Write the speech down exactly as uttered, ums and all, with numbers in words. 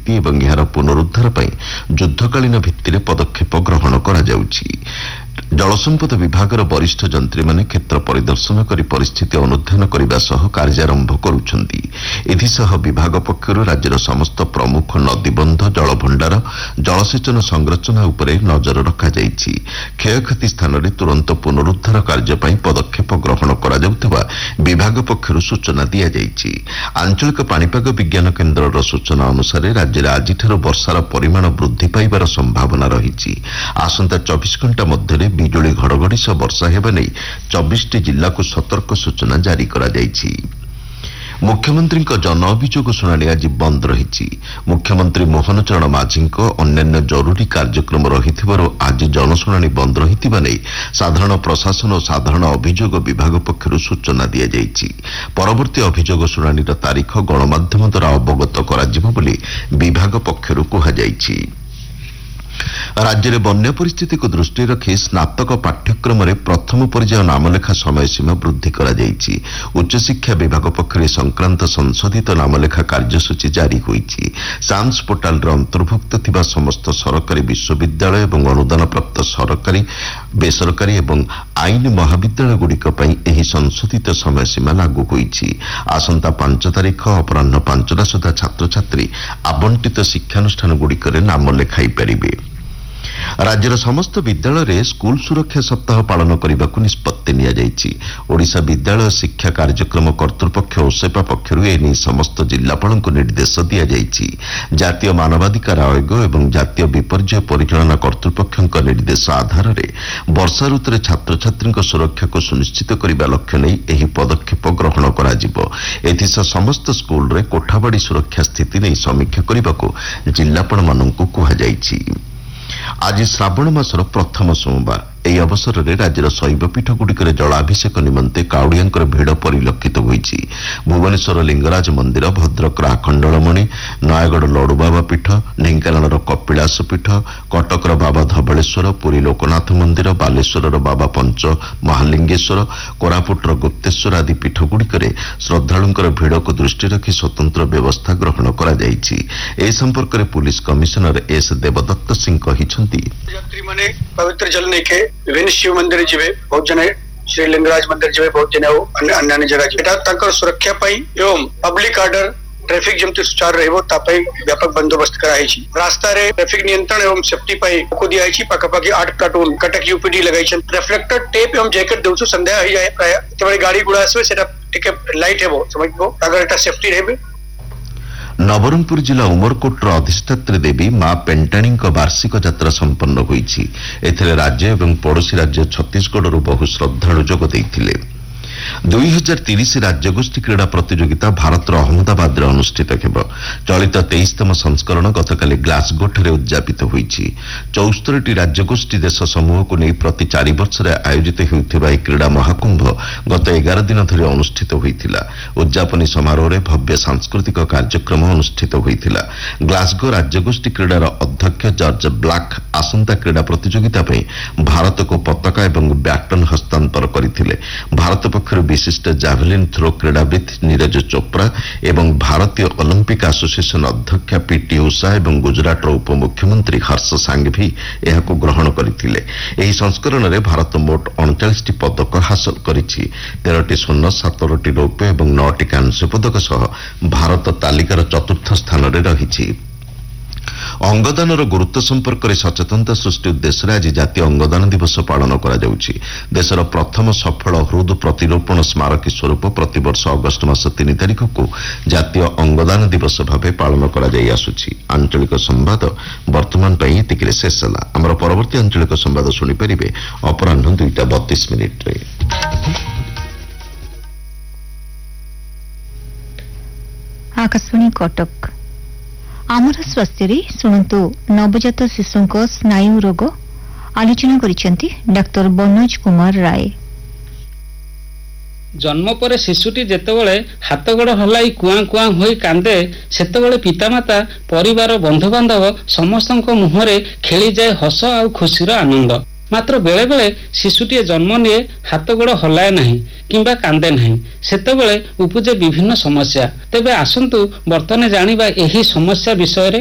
ସ୍ଥିତି ଏବଂ ଏହାର ପୁନରୁଦ୍ଧାର ପାଇଁ ଯୁଦ୍ଧକାଳୀନ ଭିତ୍ତିରେ ପଦକ୍ଷେପ ଗ୍ରହଣ କରାଯାଉଛି। ଜଳସମ୍ପଦ ବିଭାଗର ବରିଷ୍ଠ ଯନ୍ତ୍ରୀମାନେ କ୍ଷେତ୍ର ପରିଦର୍ଶନ କରି ପରିସ୍ଥିତି ଅନୁଧ୍ୟାନ କରିବା ସହ କାର୍ଯ୍ୟାରମ୍ଭ କରୁଛନ୍ତି। ଏଥିସହ ବିଭାଗ ପକ୍ଷରୁ ରାଜ୍ୟର ସମସ୍ତ ପ୍ରମୁଖ ନଦୀବନ୍ଧ, ଜଳଭଣ୍ଡାର, ଜଳସେଚନ ସଂରଚନା ଉପରେ ନଜର ରଖାଯାଇଛି। କ୍ଷୟକ୍ଷତି ସ୍ଥାନରେ ତୁରନ୍ତ ପୁନରୁଦ୍ଧାର କାର୍ଯ୍ୟ ପାଇଁ ପଦକ୍ଷେପ ଗ୍ରହଣ କରାଯାଉଥିବା ବିଭାଗ ପକ୍ଷରୁ ସୂଚନା ଦିଆଯାଇଛି। ଆଞ୍ଚଳିକ ପାଣିପାଗ ବିଜ୍ଞାନ କେନ୍ଦ୍ରର ସୂଚନା ଅନୁସାରେ ରାଜ୍ୟରେ ଆଜିଠାରୁ ବର୍ଷାର ପରିମାଣ ବୃଦ୍ଧି ପାଇବାର ସମ୍ଭାବନା ରହିଛି। ଆସନ୍ତା ଚବିଶ ଘଣ୍ଟା ମଧ୍ୟରେ ବିଜୁଳି ଘଡ଼ଘଡ଼ି ସହ ବର୍ଷା ହେବା ନେଇ ଚବିଶଟି ଜିଲ୍ଲାକୁ ସତର୍କ ସୂଚନା ଜାରି କରାଯାଇଛି। ମୁଖ୍ୟମନ୍ତ୍ରୀଙ୍କ ଜନ ଅଭିଯୋଗ ଶୁଣାଣି ଆଜି ବନ୍ଦ ରହିଛି। ମୁଖ୍ୟମନ୍ତ୍ରୀ ମୋହନ ଚରଣ ମାଝୀଙ୍କ ଅନ୍ୟାନ୍ୟ ଜରୁରୀ କାର୍ଯ୍ୟକ୍ରମ ରହିଥିବାରୁ ଆଜି ଜନଶୁଣାଣି ବନ୍ଦ ରହିଥିବା ନେଇ ସାଧାରଣ ପ୍ରଶାସନ ଓ ସାଧାରଣ ଅଭିଯୋଗ ବିଭାଗ ପକ୍ଷରୁ ସୂଚନା ଦିଆଯାଇଛି। ପରବର୍ତ୍ତୀ ଅଭିଯୋଗ ଶୁଣାଣିର ତାରିଖ ଗଣମାଧ୍ୟମ ଦ୍ୱାରା ଅବଗତ କରାଯିବ ବୋଲି ବିଭାଗ ପକ୍ଷରୁ କୁହାଯାଇଛି। ରାଜ୍ୟରେ ବନ୍ୟା ପରିସ୍ଥିତିକୁ ଦୃଷ୍ଟିରେ ରଖି ସ୍ନାତକ ପାଠ୍ୟକ୍ରମରେ ପ୍ରଥମ ପର୍ଯ୍ୟାୟ ନାମଲେଖା ସମୟସୀମା ବୃଦ୍ଧି କରାଯାଇଛି। ଉଚ୍ଚଶିକ୍ଷା ବିଭାଗ ପକ୍ଷରୁ ଏ ସଂକ୍ରାନ୍ତ ସଂଶୋଧିତ ନାମଲେଖା କାର୍ଯ୍ୟସୂଚୀ ଜାରି ହୋଇଛି। ସାମ୍ସ ପୋର୍ଟାଲରେ ଅନ୍ତର୍ଭୁକ୍ତ ଥିବା ସମସ୍ତ ସରକାରୀ ବିଶ୍ୱବିଦ୍ୟାଳୟ ଏବଂ ଅନୁଦାନପ୍ରାପ୍ତ ସରକାରୀ, ବେସରକାରୀ ଏବଂ ଆଇନ ମହାବିଦ୍ୟାଳୟଗୁଡ଼ିକ ପାଇଁ ଏହି ସଂଶୋଧିତ ସମୟସୀମା ଲାଗୁ ହୋଇଛି। ଆସନ୍ତା ପାଞ୍ଚ ତାରିଖ ଅପରାହ୍ନ ପାଞ୍ଚଟା ସୁଦ୍ଧା ଛାତ୍ରଛାତ୍ରୀ ଆବଣ୍ଟିତ ଶିକ୍ଷାନୁଷ୍ଠାନଗୁଡ଼ିକରେ ନାମ ଲେଖାଇ ପାରିବେ। ରାଜ୍ୟର ସମସ୍ତ ବିଦ୍ୟାଳୟରେ ସ୍କୁଲ ସୁରକ୍ଷା ସପ୍ତାହ ପାଳନ କରିବାକୁ ନିଷ୍ପତ୍ତି ନିଆଯାଇଛି। ଓଡ଼ିଶା ବିଦ୍ୟାଳୟ ଶିକ୍ଷା କାର୍ଯ୍ୟକ୍ରମ କର୍ତ୍ତୃପକ୍ଷ ଓସେପା ପକ୍ଷରୁ ଏନେଇ ସମସ୍ତ ଜିଲ୍ଲାପାଳଙ୍କୁ ନିର୍ଦ୍ଦେଶ ଦିଆଯାଇଛି। ଜାତୀୟ ମାନବାଧିକାର ଆୟୋଗ ଏବଂ ଜାତୀୟ ବିପର୍ଯ୍ୟୟ ପରିଚାଳନା କର୍ତ୍ତୃପକ୍ଷଙ୍କ ନିର୍ଦ୍ଦେଶ ଆଧାରରେ ବର୍ଷା ଋତୁରେ ଛାତ୍ରଛାତ୍ରୀଙ୍କ ସୁରକ୍ଷାକୁ ସୁନିଶ୍ଚିତ କରିବା ଲକ୍ଷ୍ୟ ନେଇ ଏହି ପଦକ୍ଷେପ ଗ୍ରହଣ କରାଯିବ। ଏଥିସହ ସମସ୍ତ ସ୍କୁଲରେ କୋଠାବାଡ଼ି ସୁରକ୍ଷା ସ୍ଥିତି ନେଇ ସମୀକ୍ଷା କରିବାକୁ ଜିଲ୍ଲାପାଳମାନଙ୍କୁ କୁହାଯାଇଛି। ଆଜି ଶ୍ରାବଣ ମାସର ପ୍ରଥମ ସୋମବାର। ଏହି ଅବସରରେ ରାଜ୍ୟର ଶୈବପୀଠଗୁଡ଼ିକରେ ଜଳାଭିଷେକ ନିମନ୍ତେ କାଉଡ଼ିଆଙ୍କର ଭିଡ଼ ପରିଲକ୍ଷିତ ହୋଇଛି। ଭୁବନେଶ୍ୱର ଲିଙ୍ଗରାଜ ମନ୍ଦିର, ଭଦ୍ରକର ଆଖଣ୍ଡଳମଣି, ନୟାଗଡ଼ ଲଡ଼ୁବାବା ପୀଠ, ଢେଙ୍କାନାଳର କପିଳାସ ପୀଠ, କଟକର ବାବା ଧବଳେଶ୍ୱର, ପୁରୀ ଲୋକନାଥ ମନ୍ଦିର, ବାଲେଶ୍ୱରର ବାବା ପଞ୍ଚ ମହାଲିଙ୍ଗେଶ୍ୱର, କୋରାପୁଟର ଗୁପ୍ତେଶ୍ୱର ଆଦି ପୀଠଗୁଡ଼ିକରେ ଶ୍ରଦ୍ଧାଳୁଙ୍କର ଭିଡ଼କୁ ଦୃଷ୍ଟିରେ ରଖି ସ୍ୱତନ୍ତ୍ର ବ୍ୟବସ୍ଥା ଗ୍ରହଣ କରାଯାଇଛି। ଏ ସମ୍ପର୍କରେ ପୁଲିସ କମିଶନର ଏସ୍ ଦେବଦତ୍ତ ସିଂ କହିଛନ୍ତି, ଯାତ୍ରୀମାନେ ପବିତ୍ର ଜଳ ନେଇକି विभिन्न शिव मंदिर जीवे, बहुत जने श्री लिंगराज मंदिर जीवे, बहुत जने अन्य अन्य जगह जीवे। ताकर सुरक्षा पाई एवं पब्लिक ऑर्डर ट्रैफिक जमती सुचारू रहबो तापई व्यापक बंदोबस्त कराई छी। रास्ता रे ट्रैफिक नियंत्रण एवं सेफ्टी पाई को दिया छी। पाखापाखि आठ कार्टून कटक यूपीडी लगाई छी। रिफ्लेक्टर टेप एवं जैकेट देउछु संध्या होई जाय प्राय तबे गाड़ी गुडा आसबे सेटा टिके लाइट हेबो समझबो अगर एटा सेफ्टी रहबे। ନବରଙ୍ଗପୁର ଜିଲ୍ଲା ଉମରକୋଟର ଅଧିଷ୍ଠାତ୍ରୀ ଦେବୀ ମା ପେଣ୍ଟାଣୀଙ୍କ ବାର୍ଷିକ ଯାତ୍ରା ସମ୍ପନ୍ନ ହୋଇଛି। ଏଥିରେ ରାଜ୍ୟ ଏବଂ ପଡ଼ୋଶୀ ରାଜ୍ୟ ଛତିଶଗଡ଼ରୁ ବହୁ ଶ୍ରଦ୍ଧାଳୁ ଯୋଗ ଦେଇଥିଲେ। ଦୁଇ ହଜାର ତିରିଶ ରାଜ୍ୟଗୋଷ୍ଠୀ କ୍ରୀଡ଼ା ପ୍ରତିଯୋଗିତା ଭାରତର ଅହମ୍ମଦାବାଦରେ ଅନୁଷ୍ଠିତ ହେବ। ଚଳିତ ତେଇଶତମ ସଂସ୍କରଣ ଗତକାଲି ଗ୍ଲାସଗୋଠାରେ ଉଦ୍ଯାପିତ ହୋଇଛି। ଚଉସ୍ତରୀଟି ରାଜ୍ୟଗୋଷ୍ଠୀ ଦେଶ ସମୂହକୁ ନେଇ ପ୍ରତି ଚାରି ବର୍ଷରେ ଆୟୋଜିତ ହେଉଥିବା ଏହି କ୍ରୀଡ଼ା ମହାକୁମ୍ଭ ଗତ ଏଗାର ଦିନ ଧରି ଅନୁଷ୍ଠିତ ହୋଇଥିଲା। ଉଦ୍ଯାପନୀ ସମାରୋହରେ ଭବ୍ୟ ସାଂସ୍କୃତିକ କାର୍ଯ୍ୟକ୍ରମ ଅନୁଷ୍ଠିତ ହୋଇଥିଲା। ଗ୍ଲାସଗୋ ରାଜ୍ୟଗୋଷ୍ଠୀ କ୍ରୀଡ଼ାର ଅଧ୍ୟକ୍ଷ ଜର୍ଜ ବ୍ଲାକ୍ ଆସନ୍ତା କ୍ରୀଡ଼ା ପ୍ରତିଯୋଗିତା ପାଇଁ ଭାରତକୁ ପତାକା ଏବଂ ବ୍ୟାଟନ ହସ୍ତାନ୍ତର କରିଥିଲେ। ଭାରତ ପକ୍ଷରୁ ବିଶିଷ୍ଟ ଜାଭେଲିନ୍ ଥ୍ରୋ କ୍ରୀଡ଼ାବିତ୍ ନୀରଜ ଚୋପ୍ରା ଏବଂ ଭାରତୀୟ ଅଲିମ୍ପିକ ଆସୋସିଏସନ ଅଧ୍ୟକ୍ଷା ପିଟି ଉଷା ଏବଂ ଗୁଜରାଟର ଉପମୁଖ୍ୟମନ୍ତ୍ରୀ ହର୍ଷ ସାଂଘଭି ଏହାକୁ ଗ୍ରହଣ କରିଥିଲେ। ଏହି ସଂସ୍କରଣରେ ଭାରତ ମୋଟ ଅଣଚାଳିଶଟି ପଦକ ହାସଲ କରିଛି। ତେରଟି ସ୍ୱର୍ଣ୍ଣ, ସତରଟି ରୌପ୍ୟ ଏବଂ ନଅଟି କାଂସ୍ୟ ପଦକ ସହ ଭାରତ ତାଲିକାର ଚତୁର୍ଥ ସ୍ଥାନରେ ରହିଛି। ଅଙ୍ଗଦାନର ଗୁରୁତ୍ୱ ସମ୍ପର୍କରେ ସଚେତନତା ସୃଷ୍ଟି ଉଦ୍ଦେଶ୍ୟରେ ଆଜି ଜାତୀୟ ଅଙ୍ଗଦାନ ଦିବସ ପାଳନ କରାଯାଉଛି। ଦେଶର ପ୍ରଥମ ସଫଳ ହୃଦ ପ୍ରତିରୋପଣ ସ୍ମାରକୀ ସ୍ୱରୂପ ପ୍ରତିବର୍ଷ ଅଗଷ୍ଟ ମାସ ତିନି ତାରିଖକୁ ଜାତୀୟ ଅଙ୍ଗଦାନ ଦିବସ ଭାବେ ପାଳନ କରାଯାଇ ଆସୁଛି। ଆଞ୍ଚଳିକ ସମ୍ବାଦ ବର୍ତ୍ତମାନ ପାଇଁ ଏତିକିରେ ଶେଷ ହେଲା। ଆମର ପରବର୍ତ୍ତୀ ଆଞ୍ଚଳିକ ସମ୍ବାଦ ଶୁଣିପାରିବେ ଅପରାହ୍ନ ଦୁଇଟା ବତିଶ ମିନିଟ୍ରେ। आकाशवाणी कटक आमर स्वास्थ्य शुणु नवजात शिशु स्नायु रोग आलोचना करिसेंती डाक्टर बनोज कुमार राय। जन्म पर शिशुटी जेतेबेले हाथ गोड़ हलाई कुआ कुआ होई कांदे सेतेबेले पितामाता परिवार बंधुबांधव समस्त मुहरे खेली जाए हस आ खुशीर आनंद। मात्र बेले बेले शिशुटी जन्म निये हाथ गोड़ हलाए नहीं किंबा कांदे नहीं सेतेबेले उपजे विभिन्न समस्या। तेबे आसंतु बर्तने जानिबा एही समस्या विषय